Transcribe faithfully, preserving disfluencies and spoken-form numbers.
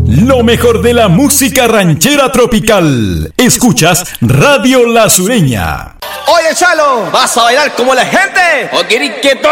Lo mejor de la música ranchera tropical. Escuchas Radio La Sureña. Oye, Chalo, ¿vas a bailar como la gente? ¿O querés que